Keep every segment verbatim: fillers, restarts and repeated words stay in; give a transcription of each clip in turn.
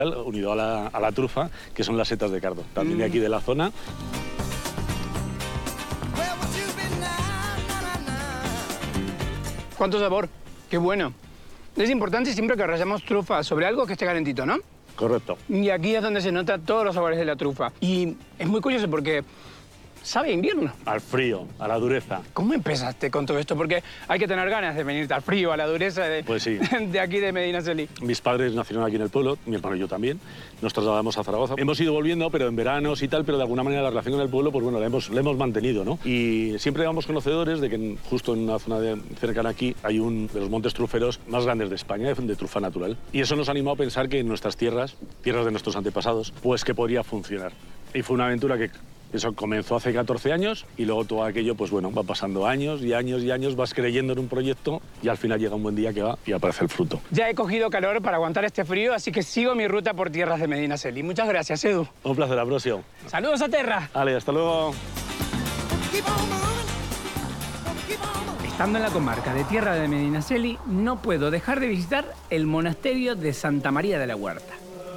unido a la, a la trufa, que son las setas de cardo, también de aquí de la zona. ¡Cuánto sabor! ¡Qué bueno! Es importante siempre que rallamos trufa sobre algo que esté calentito, ¿no? Correcto. Y aquí es donde se notan todos los sabores de la trufa. Y es muy curioso porque sabe a invierno. Al frío, a la dureza. ¿Cómo empezaste con todo esto? Porque hay que tener ganas de venirte al frío, a la dureza de, pues sí. de aquí de Medinaceli. Mis padres nacieron aquí en el pueblo, mi hermano y yo también. Nos trasladamos a Zaragoza. Hemos ido volviendo, pero en veranos y tal, pero de alguna manera la relación con el pueblo, pues bueno, la hemos, la hemos mantenido, ¿no? Y siempre éramos conocedores de que en, justo en una zona de, cercana aquí hay un de los montes truferos más grandes de España, de, de trufa natural. Y eso nos animó a pensar que en nuestras tierras, tierras de nuestros antepasados, pues que podría funcionar. Y fue una aventura que eso comenzó hace catorce años y luego todo aquello, pues bueno, va pasando años y años y años, vas creyendo en un proyecto y al final llega un buen día que va y aparece el fruto. Ya he cogido calor para aguantar este frío, así que sigo mi ruta por tierras de Medinaceli. Muchas gracias, Edu. Un placer, Ambrosio. ¡Saludos a Terra! Vale, hasta luego. Estando en la comarca de Tierra de Medinaceli, no puedo dejar de visitar el monasterio de Santa María de la Huerta.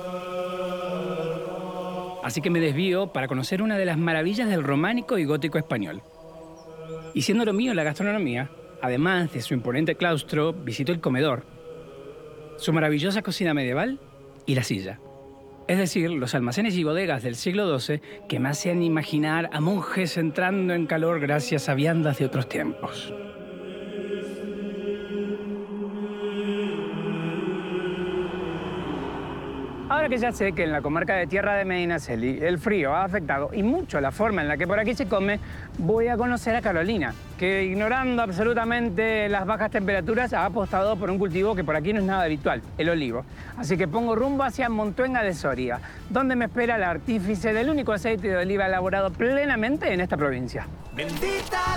Así que me desvío para conocer una de las maravillas del románico y gótico español. Y siendo lo mío la gastronomía, además de su imponente claustro, visito el comedor, su maravillosa cocina medieval y la silla. Es decir, los almacenes y bodegas del siglo doce que me hacen imaginar a monjes entrando en calor gracias a viandas de otros tiempos. Ahora que ya sé que en la comarca de Tierra de Medinaceli el frío ha afectado y mucho la forma en la que por aquí se come, voy a conocer a Carolina, que ignorando absolutamente las bajas temperaturas ha apostado por un cultivo que por aquí no es nada habitual, el olivo. Así que pongo rumbo hacia Montuenga de Soria, donde me espera el artífice del único aceite de oliva elaborado plenamente en esta provincia. ¡Bendita!